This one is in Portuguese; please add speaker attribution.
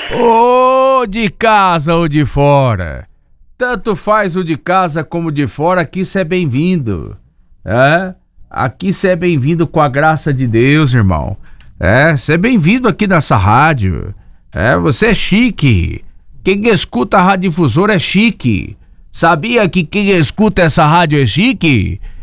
Speaker 1: Ô, de casa ou de fora. Tanto faz o de casa como de fora, aqui cê é bem-vindo. É? Aqui cê é bem-vindo com a graça de Deus, irmão. Cê é bem-vindo aqui nessa rádio. Você é chique. Quem escuta a Rádio Difusora é chique. Sabia que quem escuta essa rádio é chique?